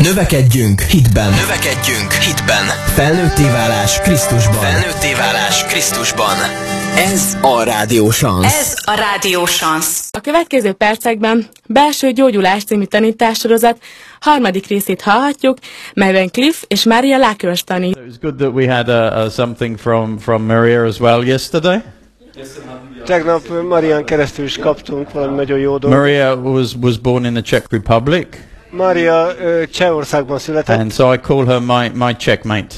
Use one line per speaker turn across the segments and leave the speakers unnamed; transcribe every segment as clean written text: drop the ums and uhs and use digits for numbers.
Növekedjünk hitben. Növekedjünk hitben. Felnőtté válás Krisztusban. Felnőtté válás Krisztusban. Ez a Rádió Szansz.
Ez a Rádió Szansz.
A következő percekben Belső gyógyulás című tanítássorozat harmadik részét hallhatjuk, melyben Cliff és Maria Lakers tanít.
It was good that we had something from Maria as well yesterday.
Tegnap Marián keresztül is kaptunk valami nagyon jó dolgot.
Maria was born in the Czech Republic.
Maria Csehországban született.
And so I call her my checkmate.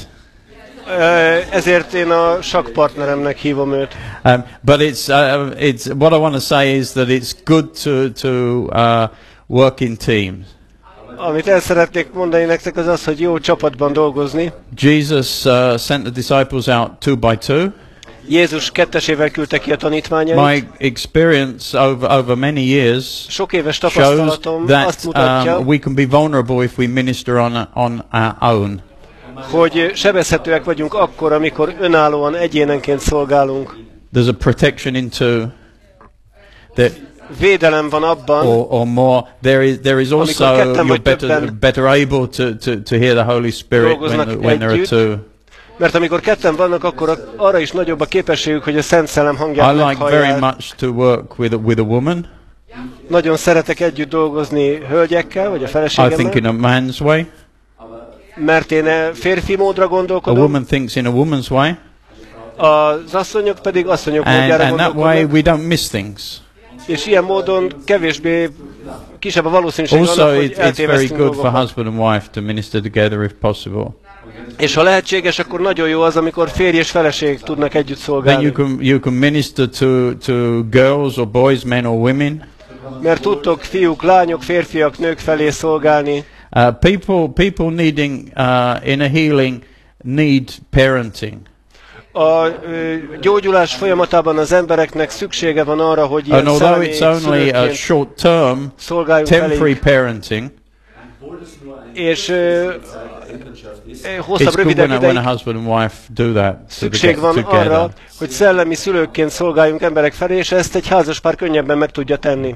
Ezért én a sakkpartneremnek hívom őt.
But it's what I want to say is that it's good to work in teams.
Amit el szeretnék mondani nektek az az, hogy jó csapatban dolgozni.
Jesus sent the disciples out 2 by 2.
Jézus kettesével küldte ki a tanítványait.
My experience over many years
sok éves
shows
tapasztalatom azt mutatja,
we can be vulnerable if we minister on our own.
hogy sebezhetőek vagyunk akkor, amikor önállóan egyénenként szolgálunk.
There's a protection into the
védelem van abban,
or more. There is also you're better able to hear the Holy Spirit when there are two.
Mert amikor ketten vannak, akkor arra is nagyobb a képességük, hogy a Szent Szellem hangját
meghallják. I like very much to work with a woman.
Nagyon szeretek együtt dolgozni hölgyekkel, vagy a feleségemmel.
I think in a man's way.
Mert én férfi módra gondolkodom.
A woman thinks in a woman's way.
Az asszonyok pedig asszonyok módjára gondolkodnak.
And that way we don't miss things.
És ilyen módon kevésbé kisebb a valószínűség annak, hogy
eltévesztünk dolgokat. Also it's very good for husband and wife to minister together if possible.
És ha lehetséges, akkor nagyon jó az, amikor férj és feleség tudnak együtt szolgálni.
Then you can minister to girls or boys, men or women.
Mert tudtok fiúk, lányok, férfiak, nők felé szolgálni.
People needing in a healing need parenting.
A gyógyulás folyamatában az embereknek szüksége van arra, hogy ilyen
it's only a short term, temporary parenting.
És hosszabb, rövidebb ideig szükség van arra, hogy szellemi szülőkként szolgáljunk emberek felé, és ezt egy házaspár könnyebben meg tudja tenni.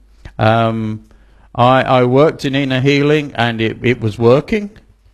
I worked in inner healing and it was working.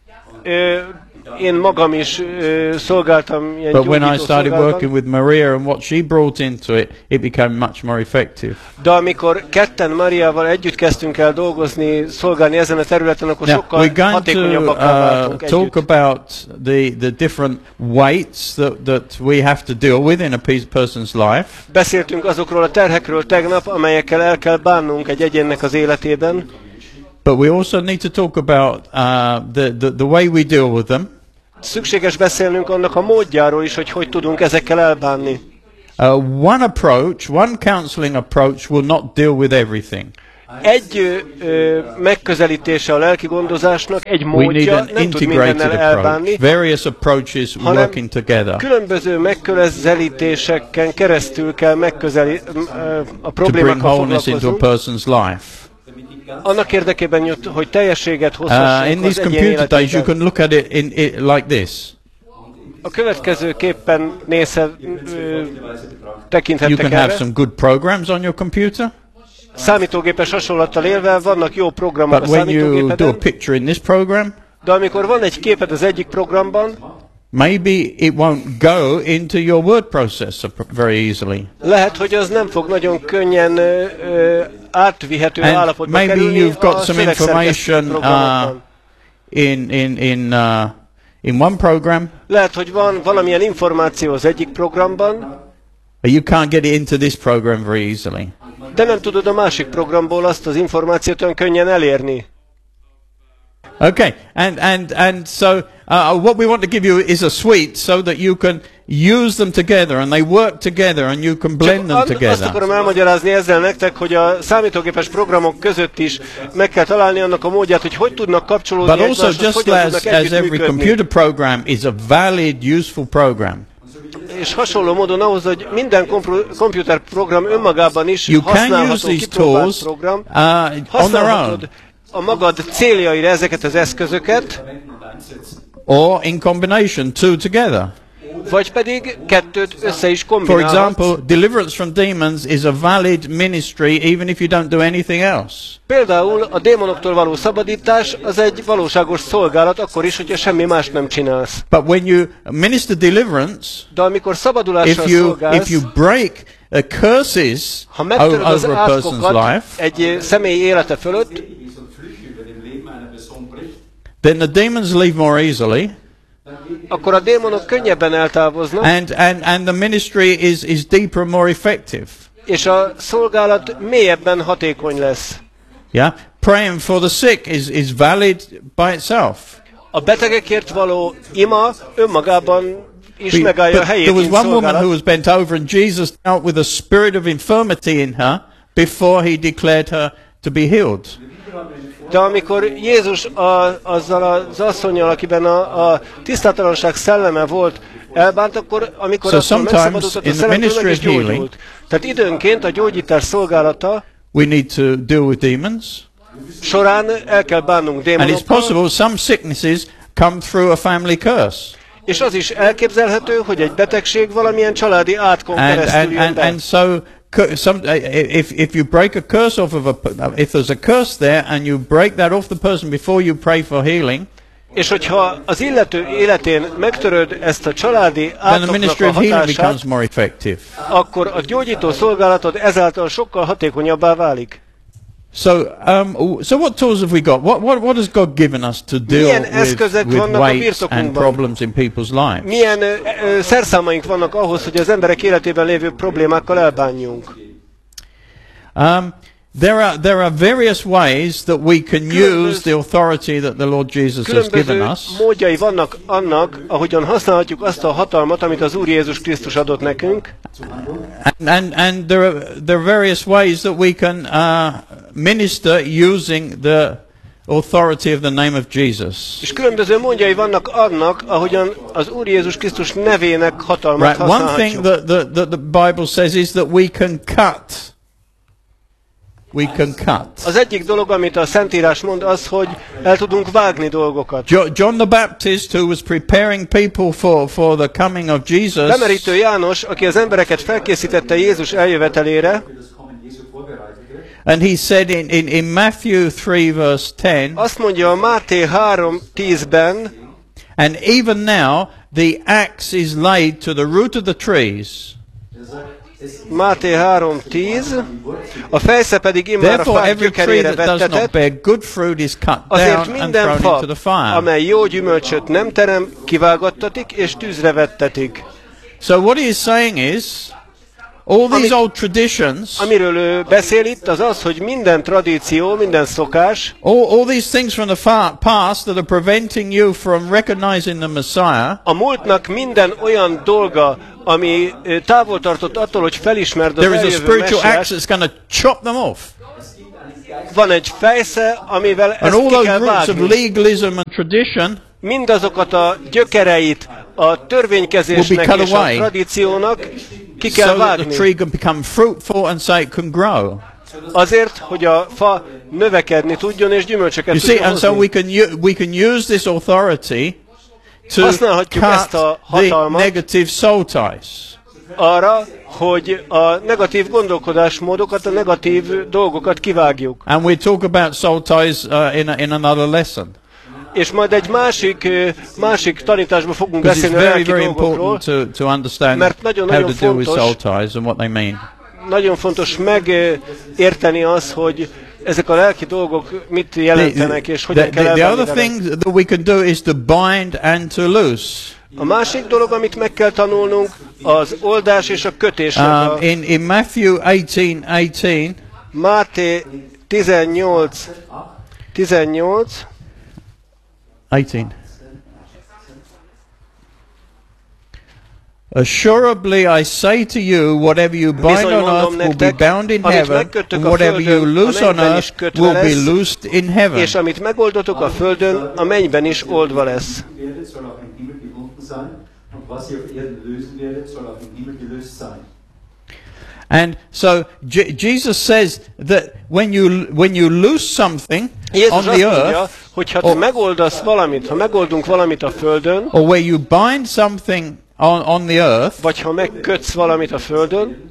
Én magam is szolgáltam ilyen
But when I started working with Maria and what she brought into it became much more effective.
De amikor ketten Mariával együtt kezdtünk el dolgozni, szolgálni ezen a területen, akkor sokkal hatékonyabbak váltunk együtt.
Talk about the different weights that we have to deal with in a person's life.
Beszéltünk azokról a terhekről tegnap, amelyekkel el kell bánnunk egy egyénnek az életében.
But we also need to talk about the way we deal with them.
Szükséges beszélnünk annak a módjáról is, hogy tudunk ezekkel elbánni.
One counseling approach will not deal with everything.
Egy megközelítése a lelki gondozásnak, egy módja nem tud mindennel elbánni,
various approaches working together.
Különböző megközelítéseken keresztül kell a problémákkal foglalkoznunk. Annak érdekében, hogy teljességet hozhassunk
in these computer days, you can look at it like this.
A következőképpen tekinthettek
erre. You can have some good programs on your computer.
Számítógépes hasonlattal élve vannak jó programok a számítógépeden.
But when you do a picture in this program,
de amikor van egy képed az egyik programban,
maybe it won't go into your word processor very easily.
Lehet, hogy az nem fog nagyon könnyen átvihető állapotba kerülni.
Maybe you've got some information in one program.
Lehet, hogy van valamilyen információ az egyik programban.
But you can't get it into this program very easily.
De nem tudod a másik programból azt az információt olyan könnyen elérni.
Okay, and so what we want to give you is a suite so that you can use them together and they work together and you can blend them together.
Azt akarom elmagyarázni ezzel nektek, hogy a számítógépes programok között is meg kell találni annak a módját, hogy tudnak kapcsolódni egymáshoz, hogyan tudnak együtt működni.
As every computer program is a valid, useful program.
És hasonló módon ahhoz, hogy minden komputerprogram önmagában is használható, kipróbált program, használhatod a magad céljaira ezeket az eszközöket,
or in combination, two together.
vagy pedig kettőt össze is kombinálhatsz.
For example, deliverance from demons is a valid ministry even if you don't do anything else.
Például a démonoktól való szabadítás az egy valóságos szolgálat, akkor is, hogyha semmi más nem csinálsz.
But when you minister deliverance,
de amikor szabadulással szolgálsz,
if you break curses over a person's life,
egy személy élete fölött,
then the demons leave more easily.
Akkor a démonok könnyebben eltávoznak.
And the ministry is deeper and more effective.
És a szolgálat mélyebben hatékony lesz.
Yeah, praying for the sick is valid by itself.
A betegekért való ima önmagában is megállja a helyét.
There was one woman who was bent over, and Jesus dealt with a spirit of infirmity in her before he declared her to be healed.
De amikor Jézus azzal az asszonnyal, akiben a tisztátalanság szelleme volt, elbánt, akkor amikor attól megszabadultott a szellemtől, meg is gyógyult. Tehát időnként a gyógyítás szolgálata
we need to deal with demons.
Során el kell bánnunk démonokkal.
And it's possible some sicknesses come through a family curse.
És az is elképzelhető, hogy egy betegség valamilyen családi átkon keresztül jön be.
And so if you break a curse off of if there's a curse there and you break that off the person before you pray for healing,
és hogyha az illető életén megtöröd ezt a családi átoknak a hatását, akkor a gyógyító szolgálatod ezáltal sokkal hatékonyabbá válik.
So what tools have we got? What has God given us to deal with weights and problems in people's lives?
Milyen szerszámaink vannak ahhoz, hogy az emberek életében lévő problémákkal elbánjunk?
There are various ways that we can use the authority that the Lord Jesus has given us.
Módjai vannak annak, ahogyan használhatjuk azt a hatalmat, amit az Úr Jézus Krisztus adott nekünk.
And there are various ways that we can minister using the authority of the name of Jesus.
És különböző módjai vannak annak, ahogyan az Úr Jézus Krisztus nevének hatalmat használhatjuk.
One thing that the Bible says is that we can cut. We can cut.
Az egyik dolog, amit a Szentírás mond, az, hogy el tudunk vágni dolgokat.
John the Baptist, who was preparing people for the coming of Jesus,
Bemerítő János, aki az embereket felkészítette Jézus eljövetelére,
and he said in Matthew 3 verse 10,
azt mondja a Máté 3:10-ben,
and even now the axe is laid to the root of the trees.
Máté 3:10, a fejsze pedig immár a fák gyökerére vettetett, azért minden fa, amely jó gyümölcsöt nem terem, kivágattatik és tűzre vettetik.
So what he is saying is, all these old traditions,
amiről ő beszél itt, az az, hogy minden tradíció, minden szokás,
all these things from the past that are preventing you from recognizing the Messiah,
a múltnak minden olyan dolga, ami távol tartott attól, hogy felismerd az eljövő Messiást, van egy fejsze, amivel ezt ki kell vágni. Mindazokat a gyökereit a törvénykezésnek és a tradíciónak ki kell vágni. Azért, hogy a fa növekedni tudjon és gyümölcsöket tudjon hozni.
We can use this authority to
cut
the negative soul ties.
Arra, hogy a negatív gondolkodásmódokat, a negatív dolgokat kivágjuk.
And we talk about soul ties in another lesson.
És majd egy másik tanításban fogunk beszélni a lelki dolgokról, mert nagyon fontos megérteni az, hogy ezek a lelki dolgok mit jelentenek, és hogyan kell elvenni.
The other thing that we can do is to bind and to loose.
A másik dolog, amit meg kell tanulnunk, az oldás és a kötés.
In Matthew 18:18,
Máté 18.
Assuredly I say to you, whatever you bind on earth will be bound in heaven, and whatever you loose on earth will be loosed in heaven.
És amit megoldotok a földön, a mennyben is oldva lesz.
And so Jesus says that when you lose something on the earth,
hogyha te megoldasz valamit, ha megoldunk valamit a földön,
or where you bind something on the earth,
vagy ha megkötsz valamit a földön,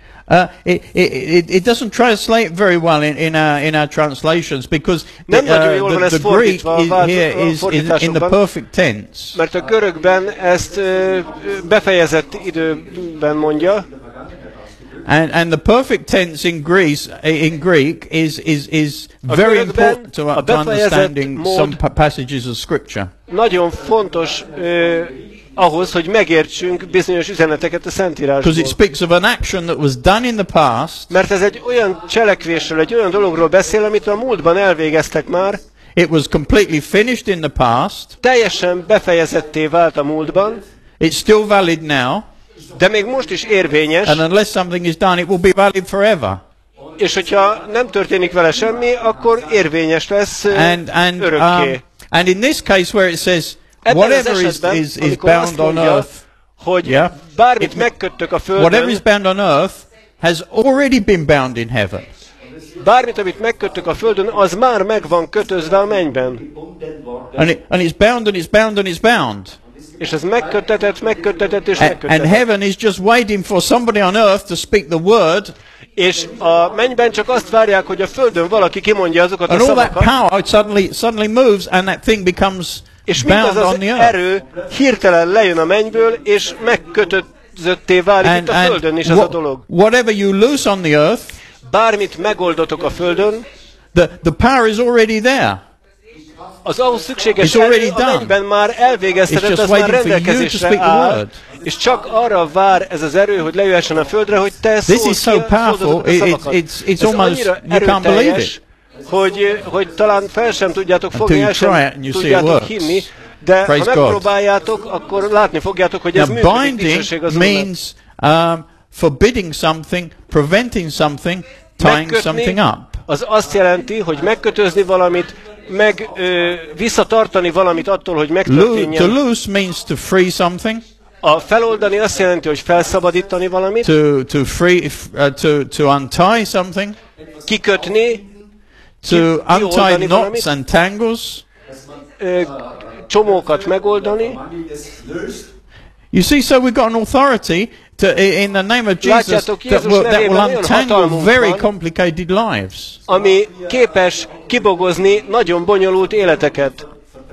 it doesn't translate very well in our translations because the Greek here is in the perfect tense.
Mert a görögben ezt befejezett időben mondja.
And the perfect tense in Greek is very important to understanding some passages of Scripture.
Nagyon fontos ahhoz, hogy megértsünk bizonyos üzeneteket a Szentírásból.
Because it speaks of an action that was done in the past.
Mert ez egy olyan cselekvésről, egy olyan dologról beszél, amit a múltban elvégeztek már.
It was completely finished in the past.
Teljesen befejezetté vált a múltban.
It's still valid now.
De még most is érvényes.
And unless something is done, it will be valid forever.
És hogyha nem történik vele semmi, akkor érvényes lesz örökké.
And in this case where it says whatever is bound on earth,
hogy bármit megköttök a földön,
whatever is bound on earth has already been bound in heaven.
Bármit, amit megköttök a földön, az már meg van kötözve a mennyben.
And it's bound and it's bound and it's bound.
És ez megköttetett és megköttetett.
And heaven is just waiting for somebody on earth to speak the word.
És a mennyben csak azt várják, hogy a földön valaki kimondja azokat a szavakat.
And all that power suddenly moves and that thing becomes bound on the earth.
Erő hirtelen lejön a mennyből, és megkötözötté válik itt a földön is ez a dolog.
Whatever you loose on the earth,
bármit megoldotok a földön,
the power is already there.
Az ahhoz szükséges erő a mennyben már elvégeztetett, az már rendelkezésre áll, és csak arra vár ez az erő, hogy lejöhessen a földre, hogy te szólsz azokat a szavakat. Ez annyira erőteljes, hogy talán fel sem tudjátok fogni, el sem tudjátok hinni, de ha megpróbáljátok, akkor látni fogjátok, hogy ez működik, dicsőség az
means forbidding something, preventing something, tying something up.
Az azt jelenti, hogy megkötözni valamit, visszatartani valamit attól, hogy megtörténjen.
To loose means to free something.
A feloldani azt jelenti, hogy felszabadítani valamit.
To untie something.
Kikötni.
To untie knots and tangles.
Csomókat megoldani.
You see, so we've got an authority in the name of Jesus that will untangle very complicated lives.
Ami képes kibogozni nagyon bonyolult életeket.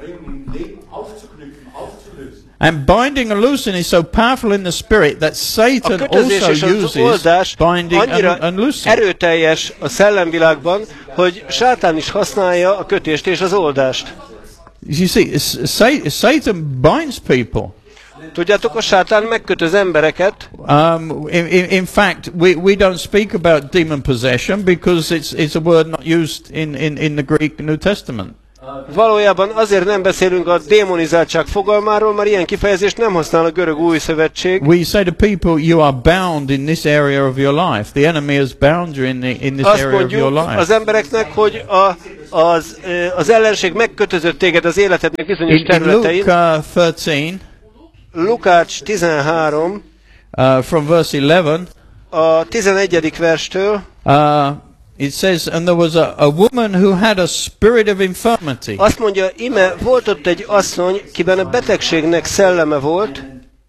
And binding and loosing is so powerful in the spirit that Satan also uses binding and loosing.
Erőteljes a szellemvilágban, hogy Sátán is használja a kötést és az oldást.
You see, Satan binds people.
Tudjátok, a Sátán megkötöz embereket.
In fact, we don't speak about demon possession because it's a word not used in the Greek New Testament.
Valójában azért nem beszélünk a démonizáltság fogalmáról, mert ilyen kifejezést nem használ a görög új szövetség.
We say to people, you are bound in this area of your life. The enemy has bound you in this area of your life.
Az embereknek, hogy az ellenség megkötözött téged az életednek bizonyos területein.
In Luke 13,
Lukács 13,
from verse 11,
a 11. verstől,
it says, and there was a woman who had a spirit of infirmity.
Azt mondja, ime volt ott egy asszony, kiben a betegségnek szelleme volt.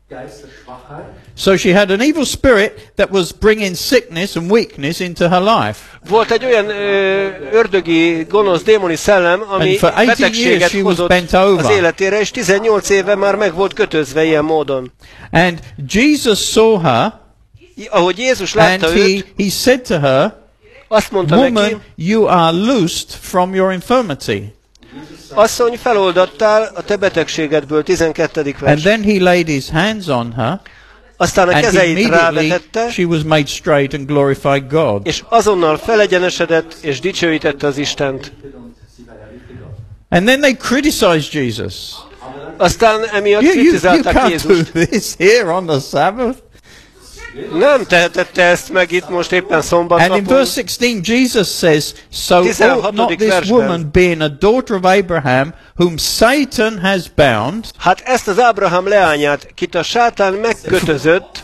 So she had an evil spirit that was bringing sickness and weakness into her life.
Volt egy olyan ördögi, gonosz, démoni szellem, ami betegséget hozott az életére, és 18 éve már meg volt kötözve ilyen módon.
And Jesus saw her,
ahogy Jézus látta őt,
he said to her,
azt mondta
woman,
neki,
you are loosed from your infirmity.
Asszony, feloldattál a te betegségedből, 12. vers.
And then he laid his hands on her.
Aztán a kezeit rávetette,
she was made straight and glorified God.
És azonnal felegyenesedett és dicsőítette az Istent.
And then they criticized Jesus.
Aztán emiatt kritizálták Jézust.
You can't do this here on the Sabbath.
Nem tehetette ezt meg itt most éppen szombatnapon.
And in verse 16 Jesus says, so ought not this woman, being a daughter of Abraham, whom Satan has bound.
Hát ezt az Ábrahám leányát, kit a Sátán megkötözött,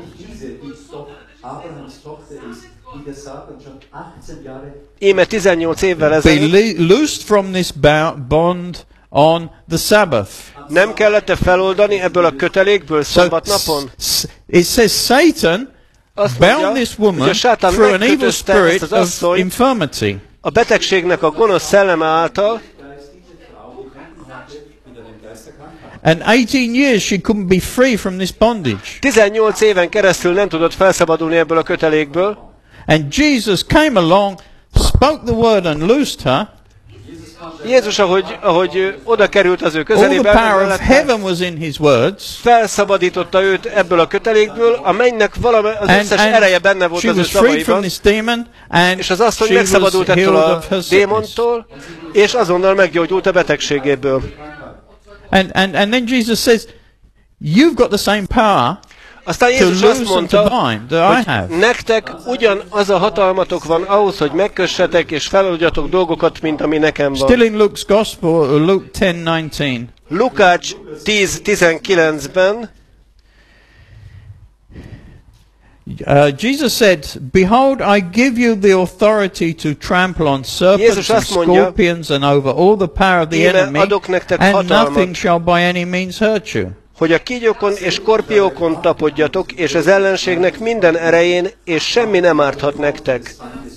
íme 18 évvel ezelőtt,
be loosed from this bond on the Sabbath.
Nem kellett-e feloldani ebből a kötelékből szombatnapon?
It says Satan bound this woman through an evil spirit of infirmity.
A betegségnek a gonosz szelleme által.
And 18 years she couldn't be free from this bondage.
18 éven keresztül nem tudott felszabadulni ebből a kötelékből.
And Jesus came along, spoke the word and loosed her.
Jézus, ahogy oda került az ő közelébe,
all the power of heaven was in his words.
Felszabadította őt ebből a kötelékből, a mennynek az összes ereje benne volt az ő szavaiban, és az asszony megszabadult ettől a démontól, és azonnal meggyógyult a betegségéből.
And then Jesus says, you've got the same power.
Aztán Jézus azt mondta, hogy nektek ugyanaz a hatalmatok van ahhoz, hogy megkössetek és feloldjatok dolgokat, mint ami nekem van.
Still in Luke's Gospel, Luke 10:19.
Lukács 10:19-ben
Jesus said, "Behold, I give you the authority to trample on serpents and scorpions and over all the power of the enemy, and nothing shall by any means hurt you."
Hogy a kígyókon és skorpiókon tapodjatok, és az ellenségnek minden erején, és semmi nem árthat nektek.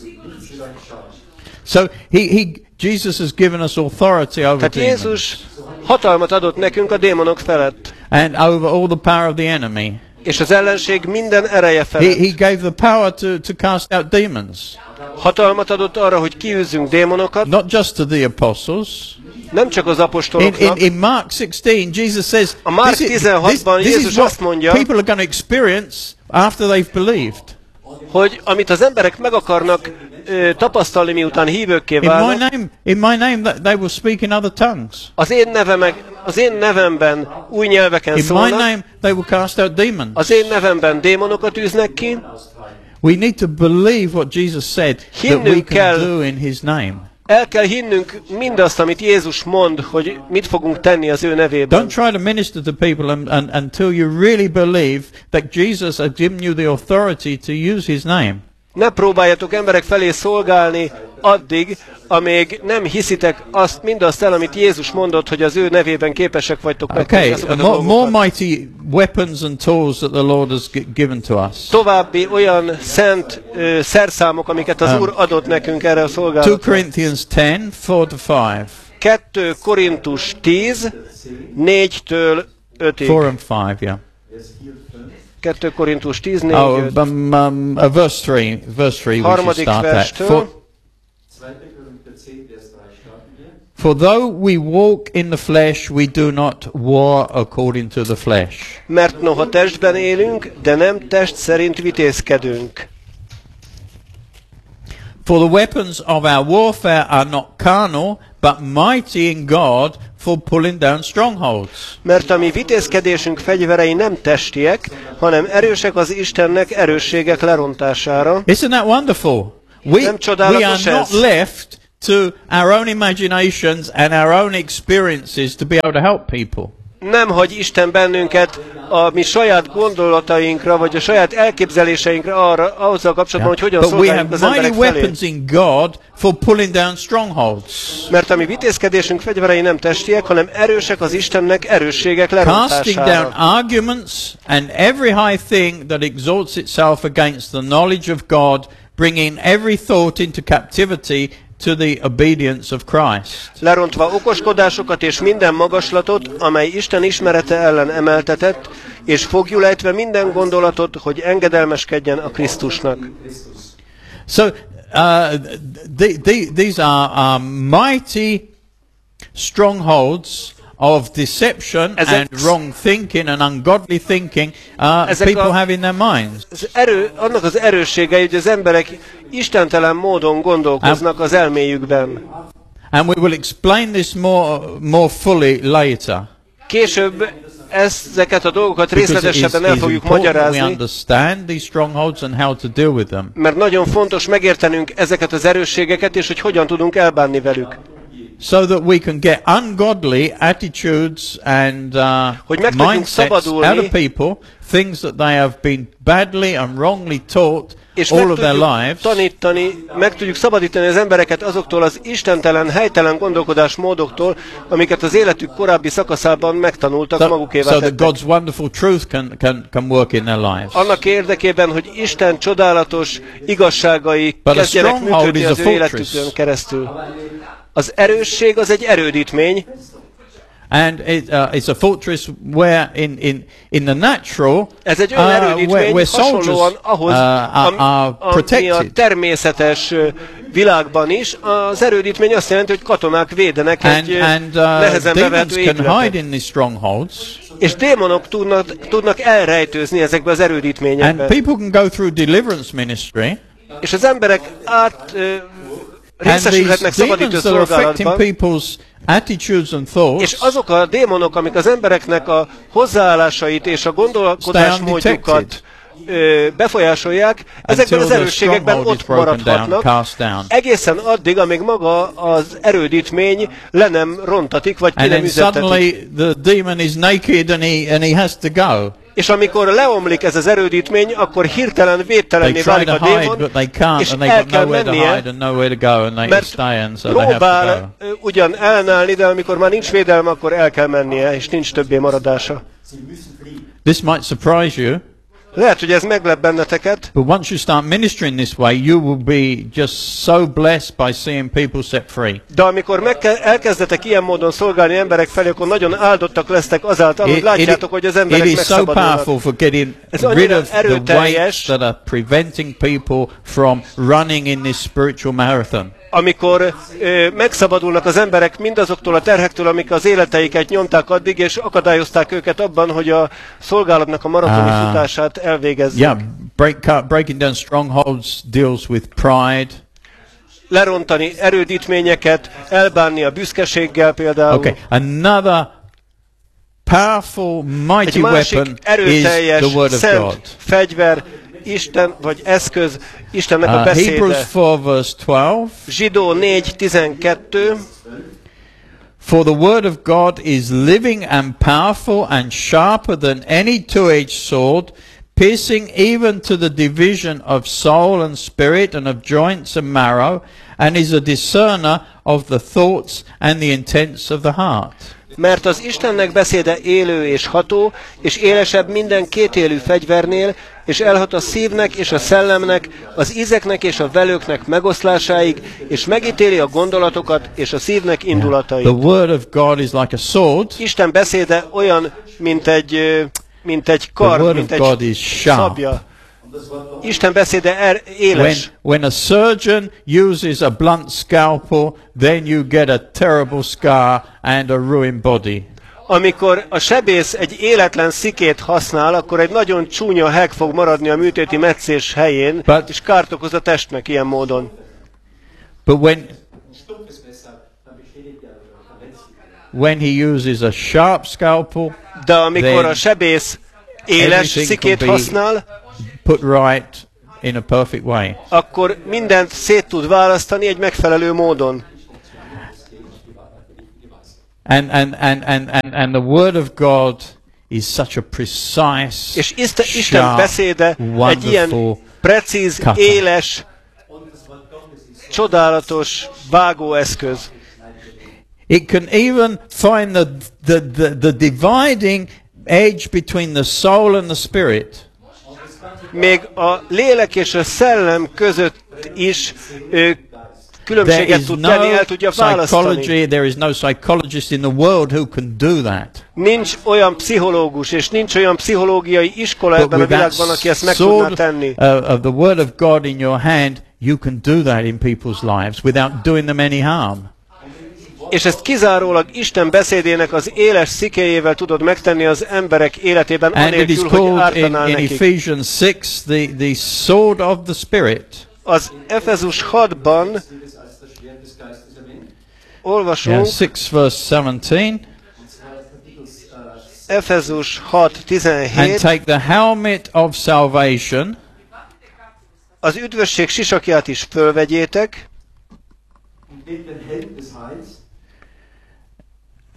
So Jesus has given us authority over
demons. Jézus hatalmat adott nekünk a démonok felett.
And over all the power of the enemy.
És az ellenség minden ereje felett.
He gave the power to cast out demons.
Hatalmat adott arra, hogy kiűzzünk démonokat.
Not just to the apostles.
Nem csak az apostoloknak.
In Mark 16, Jesus says,
a Mark 16-ban Jézus azt mondja,
people are going to experience after they've believed.
Hogy amit az emberek meg akarnak tapasztalni, miután hívőkké válnak.
In my name they will speak in other tongues.
Az én nevemben új nyelveken szólnak.
In my name they will cast out demons.
Az én nevemben démonokat űznek ki.
We need to believe what Jesus said that we can do in his name.
El kell hinnünk mindazt, amit Jézus mond, hogy mit fogunk tenni az ő nevében.
Don't try to minister to people until you really believe that Jesus has given you the authority to use his name.
Ne próbáljatok emberek felé szolgálni addig, amíg nem hiszitek mindazt el, amit Jézus mondott, hogy az ő nevében képesek vagytok megtenni azokat a dolgokat.
More mighty weapons and tools that the Lord has given to us.
További olyan szent szerszámok, amiket az Úr adott nekünk erre a szolgálatra.
2 Corinthians 10, 4-5.
2 Korintus 10, 4-től 5-ig.
4 and 5, yeah.
2 Korintus 10, 4-5.
Verse 3 we should start at. For though we walk in the flesh, we do not war according to the flesh.
Mert noha testben élünk, de nem test szerint vitézkedünk.
For the weapons of our warfare are not carnal, but mighty in God for pulling down strongholds.
Mert a mi vitézkedésünk fegyverei nem testiek, hanem erősek az Istennek erősségek lerontására.
Isn't that wonderful? We are not left to our own imaginations and our own experiences to be able to help people.
Nem hagy Isten bennünket a mi saját gondolatainkra, vagy a saját elképzeléseinkre azzal kapcsolatban, hogy hogyan szolgáljuk az emberek felé.
In God for pulling down strongholds.
Mert a mi vitézkedésünk fegyverei nem testiek, hanem erősek az Istennek erősségek lerontására.
Casting down arguments and every high thing that exalts itself against the knowledge of God, bringing every thought into captivity to the obedience of Christ.
Lerontva okoskodásokat és minden magaslatot, amely Isten ismerete ellen emeltetett, és fogjulejtve minden gondolatot, hogy engedelmeskedjen a Krisztusnak.
So these are mighty strongholds of deception and wrong thinking and ungodly thinking people have in their minds.
Annak az erősségei, hogy az emberek istentelen módon gondolkoznak az elméjükben.
And we will explain this more fully later.
Később ezeket a dolgokat részletesebben el fogjuk magyarázni.
Mert
nagyon fontos megértenünk ezeket az erősségeket, és hogy hogyan tudunk elbánni velük.
so that we can get ungodly attitudes and mindsets out of people, things that they have been badly and wrongly taught all of their lives.
Meg tudjuk szabadítani az embereket azoktól az istentelen, helytelen gondolkodásmódoktól, amiket az életük korábbi szakaszában megtanultak, magukévá tettek.
So that God's wonderful truth can work in their lives.
Annak érdekében, hogy Isten csodálatos igazságai kezdjenek működni az ő életükön keresztül. Az erősség az egy erődítmény.
And it's a fortress where in the natural where soldiers are protected.
A természetes világban is az erődítmény azt jelenti, hogy katonák védenek egy nehezen bevető épületet. És démonok tudnak elrejtőzni ezekbe az erődítményekbe.
And people can go through deliverance ministry.
És az emberek részesülhetnek szabadító szolgálatban,
attitudes and thoughts,
és azok a démonok, amik az embereknek a hozzáállásait és a gondolkodásmódjukat befolyásolják, ezekben az erősségekben ott maradhatnak, egészen addig, amíg maga az erődítmény le nem rontatik, vagy ki nem üzetetik. És amikor leomlik ez az erődítmény, akkor hirtelen védtelenné válik a démon, és el kell mennie, mert próbál ugyan ellenállni, de amikor már nincs védelme, akkor el kell mennie, és nincs többé maradása.
This might surprise you.
Lehet, hogy ez meglep benneteket.
But once you start ministering this way, you will be just so blessed by seeing people set free.
De amikor elkezdetek ilyen módon szolgálni emberek felé, akkor nagyon áldottak lesztek azáltal, hogy látjátok, hogy az emberek megszabadulnak.
It is so powerful for getting rid of the weights that are preventing people from running in this spiritual marathon.
Amikor megszabadulnak az emberek mindazoktól a terhektől, amik az életeiket nyomták addig, és akadályozták őket abban, hogy a szolgálatnak a maratoni futását elvégezzék.
Yeah, breaking down strongholds deals with pride.
Lerontani erődítményeket, elbánni a büszkeséggel például.
Okay, another powerful, mighty weapon is the word of God.
Fegyver, Isten, vagy eszköz, Istennek a beszéde.
Hebrews 4 verse 12.
Zsidó 4:12.
For the word of God is living and powerful and sharper than any two-edged sword, piercing even to the division of soul and spirit and of joints and marrow, and is a discerner of the thoughts and the intents of the heart.
Mert az Istennek beszéde élő és ható, és élesebb minden kétélű fegyvernél, és elhat a szívnek és a szellemnek, az ízeknek és a velőknek megoszlásáig, és megítéli a gondolatokat és a szívnek indulatait.
The word of God is like a sword.
Isten beszéde olyan, mint egy kard, mint egy szabja. Isten beszéde éles.
When a surgeon uses a blunt scalpel, then you get a terrible scar and a ruined body.
Amikor a sebész egy életlen szikét használ, akkor egy nagyon csúnya heg fog maradni a műtéti metszés helyén, és kárt okoz a testnek ilyen módon.
But when he uses a sharp scalpel,
de amikor a sebész éles szikét használ,
put right in a perfect way.
Akkor mindent szét tud választani egy megfelelő módon.
And the word of God is such a precise,
és Isten beszéde egy ilyen precíz, éles, csodálatos vágóeszköz.
It can even find the dividing edge between the soul and the spirit.
Még a lélek és a szellem között is különbséget tud tenni, el tudja választani.
There is no psychologist in the world who can do that.
Nincs olyan pszichológus és nincs olyan pszichológiai iskola ebben a világban, aki ezt meg tudná tenni.
Of the word of God in your hand, you can do that in people's lives without doing them any harm.
És ezt kizárólag Isten beszédének az éles szikéjével tudod megtenni az emberek életében, anélkül, hogy ártanál nekik.
In Ephesians 6, the sword of the Spirit.
Az Efezus 6-ban olvasunk,
6 verse 17.
Efezus 6:17.
And take the helmet of salvation.
Az üdvösség sisakját is fölvegyétek.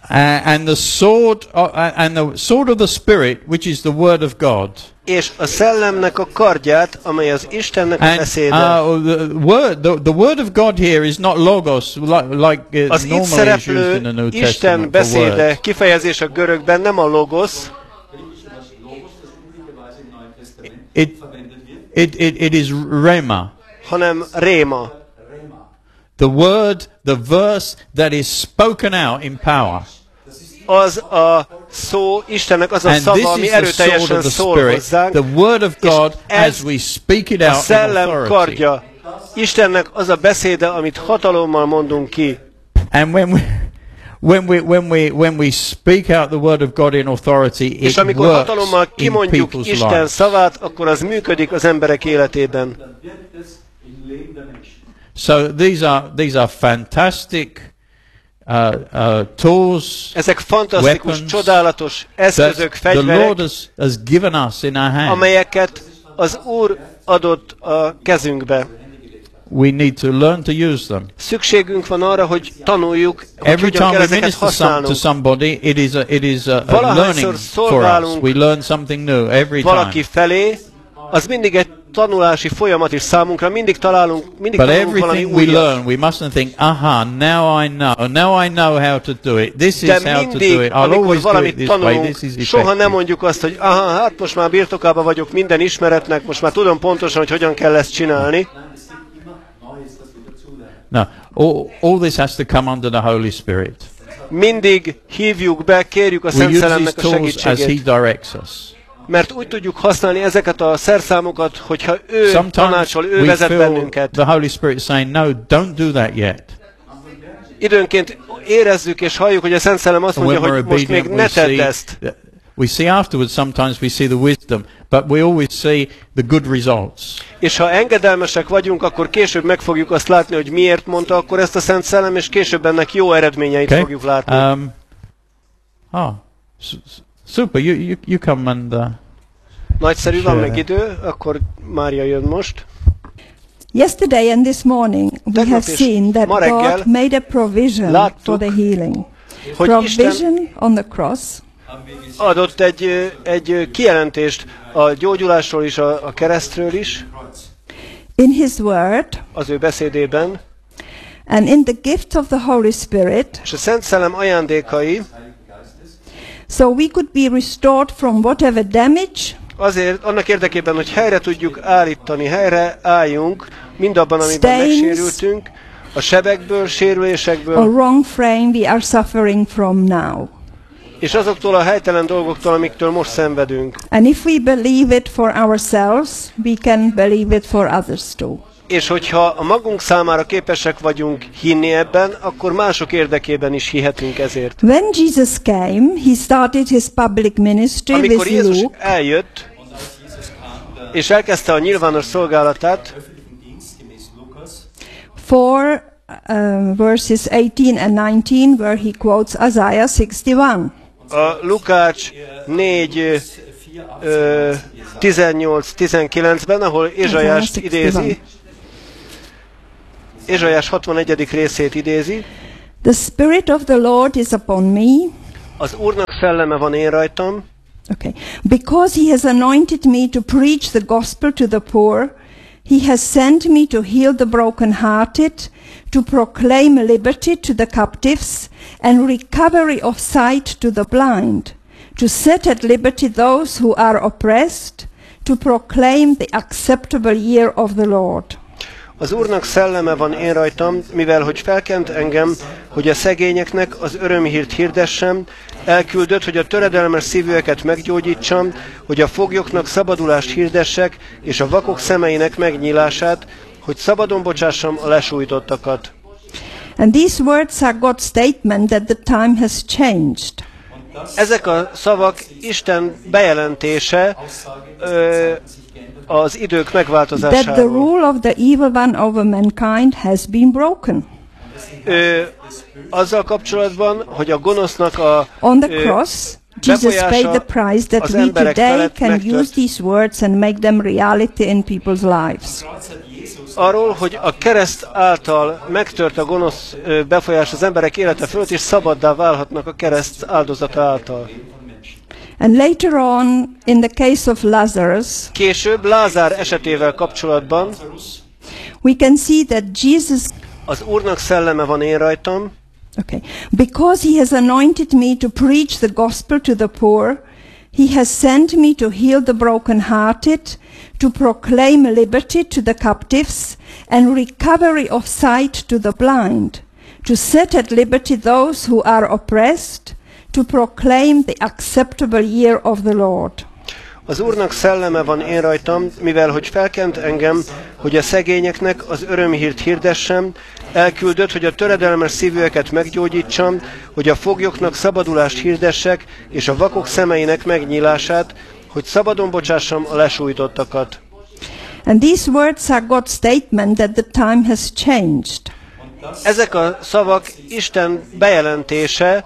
And the sword of the Spirit, which is the word of God.
És a szellemnek a kardját, amely az Istennek a beszéde.
The word of God here is not logos, like normally is used in the New Testament.
Isten beszéde kifejezés a görögben nem a logos.
It is rhema.
Hanem réma.
The word, the verse that is spoken out in power.
Az a szó, Istennek az a szava, ami erőteljesen szól hozzánk.
The word of God as we speak it out in authority.
A szellem kardja. Istennek az a beszéde, amit hatalommal mondunk ki.
And when we speak out the word of God in authority, it
és amikor
works
hatalommal kimondjuk Isten szavát, akkor az működik az emberek életében.
So these are fantastic tools,
ezek fantasztikus, csodálatos eszközök, fegyverek, amelyeket az Úr adott a kezünkbe.
We need to learn to use them.
Szükségünk van arra, hogy tanuljuk, hogy hogyan kell ezeket használnunk.
To somebody, it is a learning for us. We learn something new every time.
Valaki felé, az mindig egy tanulási folyamat is számunkra, mindig tanulunk valami újat.
We learn, we mustn't think, now I know how to do it. This is how to do it. I'll always do it this way. This is effective.
Soha nem mondjuk azt, hogy hát most már birtokában vagyok minden ismeretnek, most már tudom pontosan, hogy hogyan kell ezt csinálni.
No, all this has to come under the Holy Spirit.
Mindig hívjuk be, kérjük a Szent Szellemnek a segítségét.
As He directs us.
Mert úgy tudjuk használni ezeket a szerszámokat, hogyha ő tanácsol, ő vezet bennünket.
The Holy Spirit saying, no, don't do that yet.
Időnként érezzük és halljuk, hogy a Szent Szellem azt mondja, hogy most még ne tedd ezt.
We see afterwards, sometimes we see the wisdom, but we always see the good results.
És ha engedelmesek vagyunk, akkor később meg fogjuk azt látni, hogy miért mondta akkor ezt a Szent Szellem, és később ennek jó eredményeit fogjuk látni.
Super, you come and
nagyszerű, van még idő, akkor Mária jön most.
Yesterday and this morning we have seen that God made a provision for the healing. Provision on the cross.
Adott egy kijelentést a gyógyulásról is, a keresztről is.
In His word.
Az ő beszédében.
And in the gift of the Holy Spirit.
És a Szent Szellem ajándékai.
So we could be restored from whatever damage.
Azért annak érdekében, hogy helyre tudjuk állítani, helyre álljunk mindabban, amiben megsérültünk, a sebekből, sérülésekből.
A wrong frame we are suffering from now.
És azoktól a helytelen dolgoktól, amiktől most szenvedünk.
And if we believe it for ourselves, we can believe it for others too.
És hogyha a magunk számára képesek vagyunk hinni ebben, akkor mások érdekében is hihetünk ezért.
When Jesus came, he started his public ministry with Luke.
Amikor Jézus eljött, és elkezdte a nyilvános szolgálatát,
4 verses 18 and 19, where he quotes Isaiah 61.
A Lukács 4 18-19-ben, ahol Ézsaiást idézi, Ézsaiás 61. részét idézi.
The Spirit of the Lord is upon me.
Az Úrnak szelleme van én rajtam.
Okay. Because He has anointed me to preach the gospel to the poor, He has sent me to heal the brokenhearted, to proclaim liberty to the captives, and recovery of sight to the blind, to set at liberty those who are oppressed, to proclaim the acceptable year of the Lord.
Az Úrnak szelleme van én rajtam, mivel hogy felkent engem, hogy a szegényeknek az örömhírt hirdessem, elküldött, hogy a töredelmes szívűeket meggyógyítsam, hogy a foglyoknak szabadulást hirdessek, és a vakok szemeinek megnyílását, hogy szabadon bocsássam a lesújtottakat.
And these words are God's statement that the time has changed.
Ezek a szavak Isten bejelentése az idők megváltozásáról.
That the rule of the evil one over mankind has been broken.
Azzal kapcsolatban, hogy a gonosznak a
on the cross, Jesus paid the price that we today can use these words and make them reality in people's lives.
arról, hogy a kereszt által megtört a gonosz befolyás az emberek élete fölött, és szabaddá válhatnak a kereszt áldozata által.
And later on, in the case of Lazarus,
később Lázár esetével kapcsolatban
we can see that Jesus,
az Úrnak szelleme van én rajtam,
okay, because he has anointed me to preach the gospel to the poor, he has sent me to heal the brokenhearted, to proclaim liberty to the captives and recovery of sight to the blind, to set at liberty those who are oppressed, to proclaim the acceptable year of the Lord.
Az Úrnak szelleme van én rajtam, mivel hogy felkent engem, hogy a szegényeknek az örömhírt hirdessem, elküldött, hogy a töredelmes szívűeket meggyógyítsam, hogy a foglyoknak szabadulást hirdessek, és a vakok szemeinek megnyílását, hogy szabadon bocsássam a lesújtottakat.
And these words are God's statement that the time has changed.
Ezek a szavak Isten bejelentése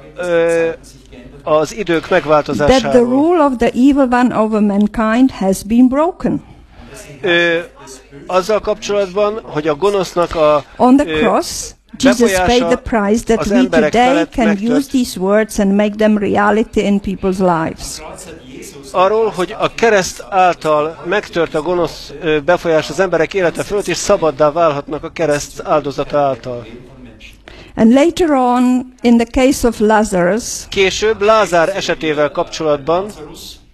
az idők megváltozásáról.
That the rule of the evil one over mankind has been broken.
Azzal kapcsolatban, hogy a gonosznak a
on the cross, Jesus paid the price that we today can use these words and make them reality in people's lives.
Arról, hogy a kereszt által megtört a gonosz befolyás az emberek élete fölött, és szabaddá válhatnak a kereszt áldozata által.
And later on, in the case of Lazarus,
később Lázár esetével kapcsolatban